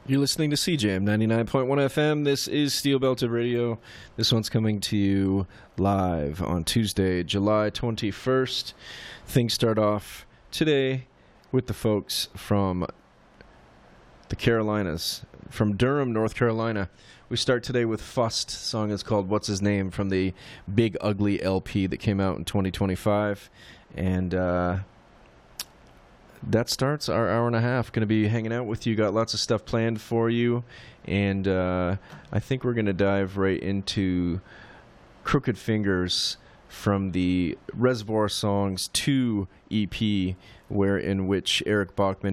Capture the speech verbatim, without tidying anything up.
You're listening to C J M ninety-nine point one F M. This is Steel Belted Radio. This one's coming to you live on Tuesday, July twenty-first. Things start off today with the folks from the Carolinas, from Durham, North Carolina. We start today with Fust. The song is called What's His Name from the Big Ugly L P that came out in twenty twenty-five. And, uh... that starts our hour and a half. Going to be hanging out with you. Got lots of stuff planned for you. And uh, I think we're going to dive right into Crooked Fingers from the Reservoir Songs two E P, where in which Eric Bachman